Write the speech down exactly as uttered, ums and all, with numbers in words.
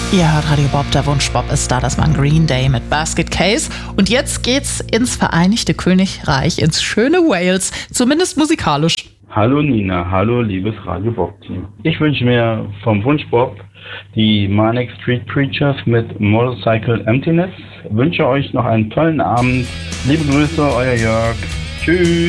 Ihr hört Radio Bob, der Wunschbob ist da, das war ein Green Day mit Basket Case. Und jetzt geht's ins Vereinigte Königreich, ins schöne Wales, zumindest musikalisch. Hallo Nina, hallo liebes Radio Bob Team. Ich wünsche mir vom Wunschbob die Manic Street Preachers mit Motorcycle Emptiness. Wünsche euch noch einen tollen Abend. Liebe Grüße, euer Jörg. Tschüss.